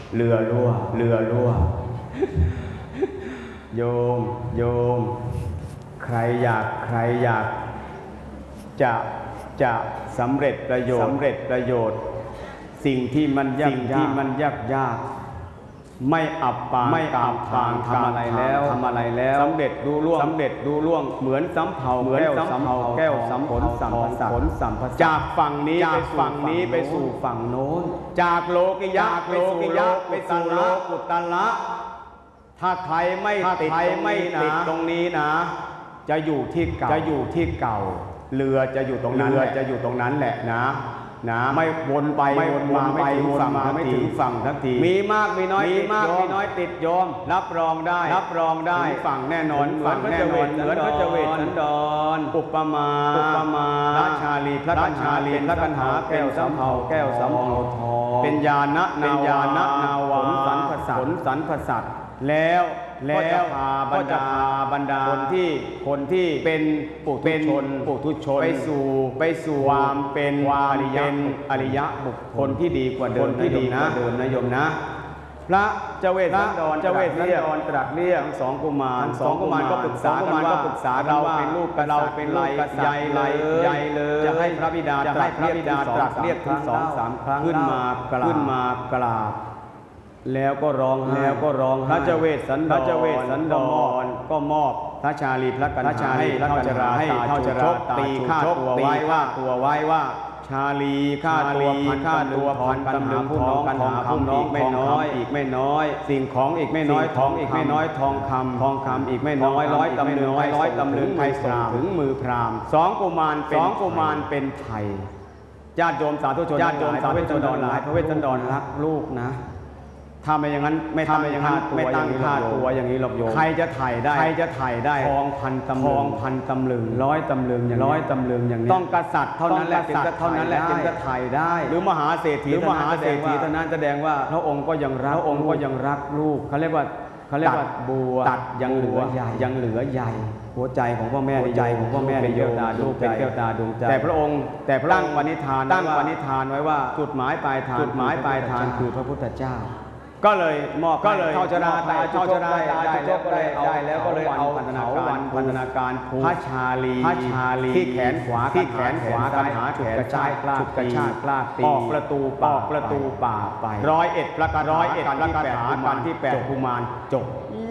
เรือรั่วโยมใครอยากจะสำเร็จประโยชน์สิ่งที่มันยากไม่อับปางทำอะไรแล้วสำเร็จดูล่วงเหมือนสำเภาแก้วสำผลสัมภสัจากฝั่งนี้ไปสู่ฝั่งโน้นจากโลกิยะไปสู่โลกุตละถ้าใครไม่ติดตรงนี้นะจะอยู่ที่เก่าเรือจะอยู่ตรงนั้นแหละนะไม่วนไปวนมาไม่ถึงฝั่งทักทีมีมากมีน้อยติดโยมรับรองได้ฝั่งแน่นอนเหมือนพระเจเวสสันดรอุปมาพระชาลีพระกัณหาแก้วสำเภาทองเป็นญาณนาวาผลสันพสัตแล้วก็จะพาบรรดาคนที่เป็นปุถุชนไปสู่ความเป็นอริยะบุคคลที่ดีกว่าเดิมนะโยมนะพระเจเวสสันดรตรัสเรียกสองกุมารก็ปรึกษาเราเป็นลูกกษัตริย์ใหญ่เลยจะให้พระบิดาตรัสเรียกถึง 2-3 ครั้งขึ้นมากราบแล้วก็ร้องพระเจเวสสันดรก็มอบพระชาลีพระกัณหาให้เท่าจราตีฆ่าตัวไว้ว่าชาลีฆ่าตัวพันตำลึงผู้น้องกันหาผู้น้องไม่น้อยสิ่งของอีกไม่น้อยทองคำอีกไม่น้อยร้อยตำลึงใครส่งถึงมือพราหมณ์2 กุมารเป็นไทยญาติโยมสาธุชนพระเวสสันดรรักลูกนะถ้าไม่อย่างนั้นไม่ตั้งค่าตัวอย่างนี้หรอกโยมใครจะถ่ายได้ทองพันตำลึงร้อยตำลึงอย่างนี้ต้องกษัตริย์เท่านั้นแหละจึงจะถ่ายได้หรือมหาเศรษฐีเท่านั้นแสดงว่าพระองค์ก็ยังรักลูกเขาเรียกว่าตัดยังเหลือใหญ่หัวใจของพ่อแม่เป็นเทวดาลูกเป็นเทวดาดวงใจแต่พระองค์ตั้งปณิธานไว้ว่าจุดหมายปลายทางคือพระพุทธเจ้าก็เลยเท่าจราได้แล้วก็เลยเอาพันธนาการพระชาลีที่แขนขวากันหาถูกกระชากลากตีออกประตูป่าไป101 ประการที่ 8 กุมารจบ